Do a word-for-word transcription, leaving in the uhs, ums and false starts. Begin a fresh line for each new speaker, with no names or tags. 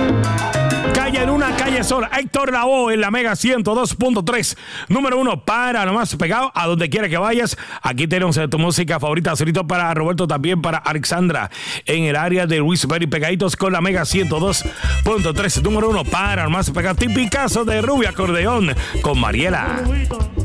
Calle Luna, Calle Sol, Héctor Lavoe en la Mega ciento dos punto tres. Número uno para lo más pegado a donde quiera que vayas. Aquí tenemos tu música favorita. Solito para Roberto, también para Alexandra en el área de Luis Berry, pegaditos con la Mega ciento dos punto tres. Número uno para lo más pegado. Tipicazo de Rubio Acordeón con Mariela.